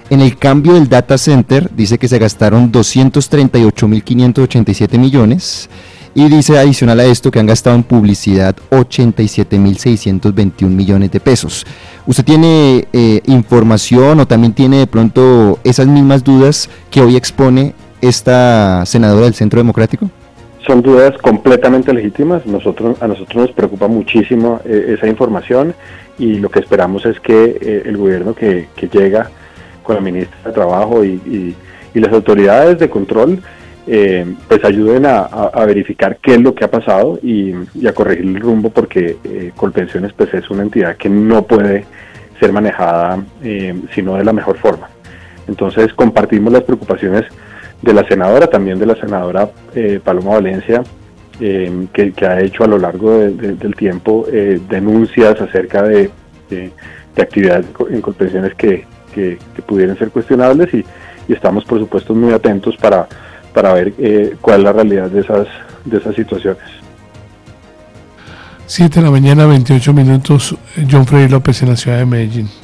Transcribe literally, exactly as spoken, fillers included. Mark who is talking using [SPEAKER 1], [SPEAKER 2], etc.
[SPEAKER 1] En el cambio del data center dice que se gastaron doscientos treinta y ocho mil quinientos ochenta y siete millones y dice adicional a esto que han gastado en publicidad ochenta y siete mil seiscientos veintiún millones de pesos. ¿Usted tiene eh, información o también tiene de pronto esas mismas dudas que hoy expone esta senadora del Centro Democrático?
[SPEAKER 2] Son dudas completamente legítimas. Nosotros, a nosotros nos preocupa muchísimo eh, esa información y lo que esperamos es que eh, el gobierno que, que llega con la ministra de Trabajo y, y, y las autoridades de control eh, pues ayuden a, a, a verificar qué es lo que ha pasado y, y a corregir el rumbo, porque eh, Colpensiones pues es una entidad que no puede ser manejada eh, sino de la mejor forma. Entonces compartimos las preocupaciones de la senadora, también de la senadora eh, Paloma Valencia, eh, que, que ha hecho a lo largo de, de, del tiempo eh, denuncias acerca de, de, de actividades en Colpensiones que, que, que pudieran ser cuestionables y, y estamos por supuesto muy atentos para, para ver eh, cuál es la realidad de esas, de esas situaciones.
[SPEAKER 3] siete de la mañana, veintiocho minutos, John Freddy López en la ciudad de Medellín.